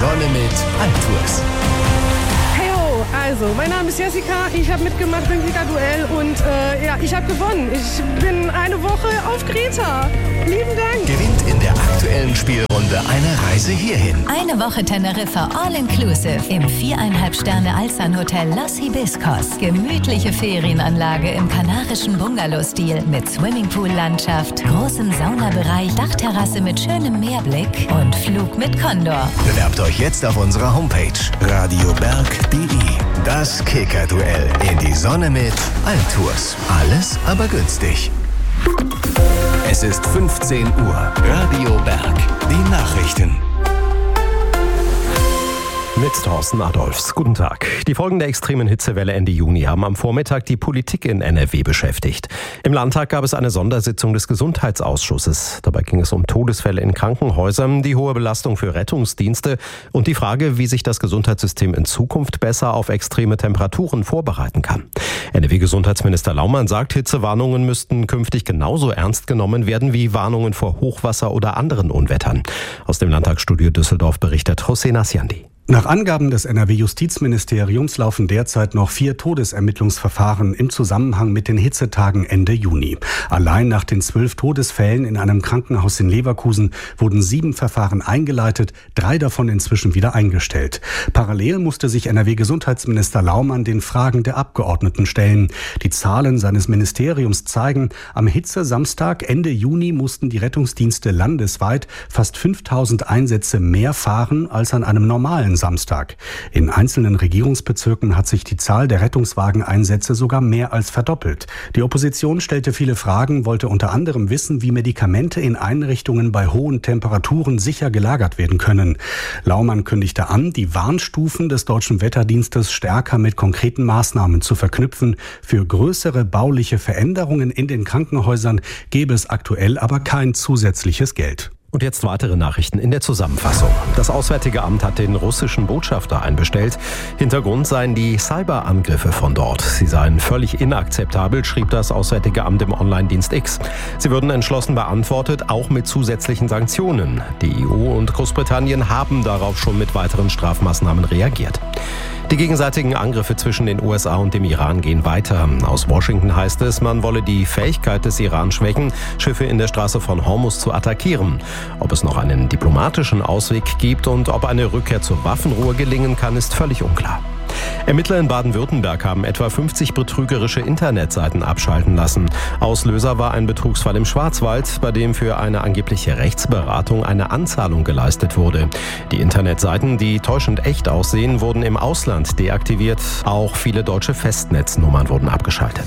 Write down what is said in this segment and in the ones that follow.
Sonne mit Altours. Also, mein Name ist Jessica, ich habe mitgemacht beim Kika-Duell und ich habe gewonnen. Ich bin eine Woche auf Kreta. Lieben Dank. Gewinnt in der aktuellen Spielrunde eine Reise hierhin. Eine Woche Teneriffa All-Inclusive im 4,5 Sterne Alsan-Hotel Los Hibiscos. Gemütliche Ferienanlage im kanarischen Bungalow-Stil mit Swimmingpool-Landschaft, großem Saunabereich, Dachterrasse mit schönem Meerblick und Flug mit Condor. Bewerbt euch jetzt auf unserer Homepage radioberg.de. Das Kika-Duell in die Sonne mit Altours. Alles aber günstig. Es ist 15 Uhr. Radio Berg. Die Nachrichten. Mit Thorsten Adolfs. Guten Tag. Die Folgen der extremen Hitzewelle Ende Juni haben am Vormittag die Politik in NRW beschäftigt. Im Landtag gab es eine Sondersitzung des Gesundheitsausschusses. Dabei ging es um Todesfälle in Krankenhäusern, die hohe Belastung für Rettungsdienste und die Frage, wie sich das Gesundheitssystem in Zukunft besser auf extreme Temperaturen vorbereiten kann. NRW-Gesundheitsminister Laumann sagt, Hitzewarnungen müssten künftig genauso ernst genommen werden wie Warnungen vor Hochwasser oder anderen Unwettern. Aus dem Landtagsstudio Düsseldorf berichtet José Nasciandi. Nach Angaben des NRW-Justizministeriums laufen derzeit noch 4 Todesermittlungsverfahren im Zusammenhang mit den Hitzetagen Ende Juni. Allein nach den 12 Todesfällen in einem Krankenhaus in Leverkusen wurden 7 Verfahren eingeleitet, 3 davon inzwischen wieder eingestellt. Parallel musste sich NRW-Gesundheitsminister Laumann den Fragen der Abgeordneten stellen. Die Zahlen seines Ministeriums zeigen, am Hitzesamstag Ende Juni mussten die Rettungsdienste landesweit fast 5000 Einsätze mehr fahren als an einem normalen Samstag. In einzelnen Regierungsbezirken hat sich die Zahl der Rettungswageneinsätze sogar mehr als verdoppelt. Die Opposition stellte viele Fragen, wollte unter anderem wissen, wie Medikamente in Einrichtungen bei hohen Temperaturen sicher gelagert werden können. Laumann kündigte an, die Warnstufen des Deutschen Wetterdienstes stärker mit konkreten Maßnahmen zu verknüpfen. Für größere bauliche Veränderungen in den Krankenhäusern gäbe es aktuell aber kein zusätzliches Geld. Und jetzt weitere Nachrichten in der Zusammenfassung. Das Auswärtige Amt hat den russischen Botschafter einbestellt. Hintergrund seien die Cyberangriffe von dort. Sie seien völlig inakzeptabel, schrieb das Auswärtige Amt im Online-Dienst X. Sie würden entschlossen beantwortet, auch mit zusätzlichen Sanktionen. Die EU und Großbritannien haben darauf schon mit weiteren Strafmaßnahmen reagiert. Die gegenseitigen Angriffe zwischen den USA und dem Iran gehen weiter. Aus Washington heißt es, man wolle die Fähigkeit des Iran schwächen, Schiffe in der Straße von Hormuz zu attackieren. Ob es noch einen diplomatischen Ausweg gibt und ob eine Rückkehr zur Waffenruhe gelingen kann, ist völlig unklar. Ermittler in Baden-Württemberg haben etwa 50 betrügerische Internetseiten abschalten lassen. Auslöser war ein Betrugsfall im Schwarzwald, bei dem für eine angebliche Rechtsberatung eine Anzahlung geleistet wurde. Die Internetseiten, die täuschend echt aussehen, wurden im Ausland deaktiviert. Auch viele deutsche Festnetznummern wurden abgeschaltet.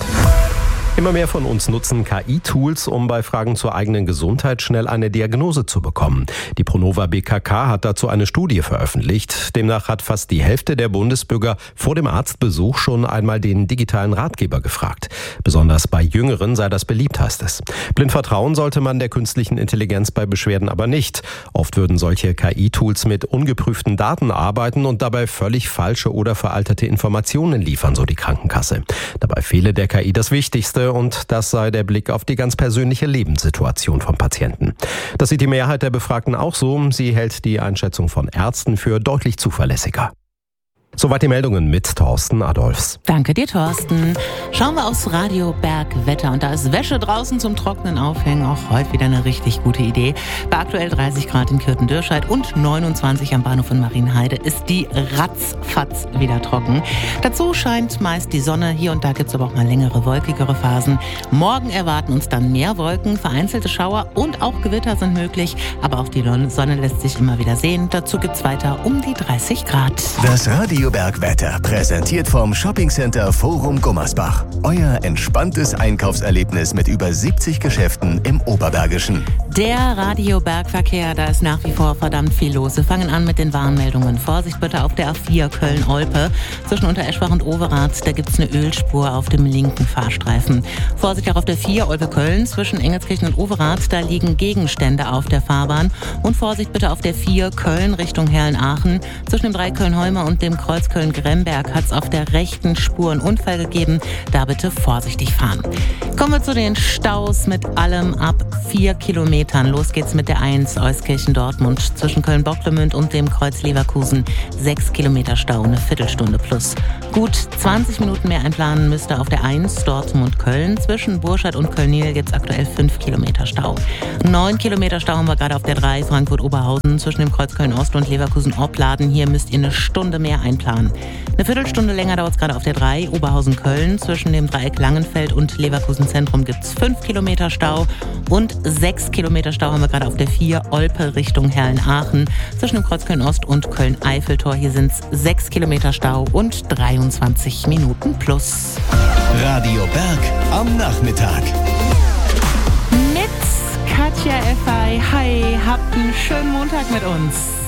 Immer mehr von uns nutzen KI-Tools, um bei Fragen zur eigenen Gesundheit schnell eine Diagnose zu bekommen. Die Pronova BKK hat dazu eine Studie veröffentlicht. Demnach hat fast die Hälfte der Bundesbürger vor dem Arztbesuch schon einmal den digitalen Ratgeber gefragt. Besonders bei Jüngeren sei das beliebt, heißt es. Blind vertrauen sollte man der künstlichen Intelligenz bei Beschwerden aber nicht. Oft würden solche KI-Tools mit ungeprüften Daten arbeiten und dabei völlig falsche oder veraltete Informationen liefern, so die Krankenkasse. Dabei fehle der KI das Wichtigste. Und das sei der Blick auf die ganz persönliche Lebenssituation vom Patienten. Das sieht die Mehrheit der Befragten auch so. Sie hält die Einschätzung von Ärzten für deutlich zuverlässiger. Soweit die Meldungen mit Thorsten Adolfs. Danke dir, Thorsten. Schauen wir aufs Radio Berg Wetter. Und da ist Wäsche draußen zum Trocknen aufhängen. Auch heute wieder eine richtig gute Idee. Bei aktuell 30 Grad in Kürten-Dürscheid und 29 am Bahnhof in Marienheide ist die ratzfatz wieder trocken. Dazu scheint meist die Sonne. Hier und da gibt es aber auch mal längere, wolkigere Phasen. Morgen erwarten uns dann mehr Wolken, vereinzelte Schauer und auch Gewitter sind möglich. Aber auch die Sonne lässt sich immer wieder sehen. Dazu gibt es weiter um die 30 Grad. Das Radio Bergwetter, präsentiert vom Shoppingcenter Forum Gummersbach. Euer entspanntes Einkaufserlebnis mit über 70 Geschäften im Oberbergischen. Der Radio-Bergverkehr, da ist nach wie vor verdammt viel los. Wir fangen an mit den Warnmeldungen. Vorsicht bitte auf der A4 Köln-Olpe. Zwischen Untereschbach und Overath, da gibt es eine Ölspur auf dem linken Fahrstreifen. Vorsicht auch auf der 4 Olpe-Köln. Zwischen Engelskirchen und Overath, da liegen Gegenstände auf der Fahrbahn. Und Vorsicht bitte auf der 4 Köln Richtung Herrn-Aachen. Zwischen dem 3 Köln-Heumer und dem Kreuz Kreuz Köln-Gremberg hat es auf der rechten Spur einen Unfall gegeben. Da bitte vorsichtig fahren. Kommen wir zu den Staus mit allem ab 4 Kilometern. Los geht's mit der 1 Euskirchen-Dortmund zwischen Köln-Bocklemünd und dem Kreuz Leverkusen. 6 Kilometer Stau, eine Viertelstunde plus. Gut 20 Minuten mehr einplanen müsste auf der 1 Dortmund-Köln. Zwischen Burscheid und Köln-Niel gibt's aktuell 5 Kilometer Stau. 9 Kilometer Stau haben wir gerade auf der 3 Frankfurt-Oberhausen zwischen dem Kreuz Köln-Ost und Leverkusen-Opladen. Hier müsst ihr eine Stunde mehr einplanen. Eine Viertelstunde länger dauert es gerade auf der 3 Oberhausen-Köln. Zwischen dem Dreieck Langenfeld und Leverkusen-Zentrum gibt es 5 Kilometer Stau. Und 6 Kilometer Stau haben wir gerade auf der 4 Olpe Richtung Herrn-Aachen. Zwischen dem Kreuz Köln-Ost und Köln-Eiffeltor. Hier sind es 6 Kilometer Stau und 23 Minuten plus. Radio Berg am Nachmittag. Mit Katja Effay. Hi, habt einen schönen Montag mit uns.